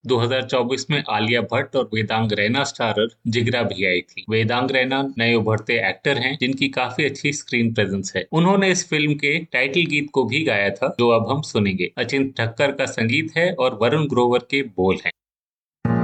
2024 में आलिया भट्ट और वेदांग रैना स्टारर जिगरा भी आई थी। वेदांग रैना नए उभरते एक्टर हैं जिनकी काफी अच्छी स्क्रीन प्रेजेंस है। उन्होंने इस फिल्म के टाइटल गीत को भी गाया था, जो अब हम सुनेंगे। अचिंत ठक्कर का संगीत है और वरुण ग्रोवर के बोल हैं।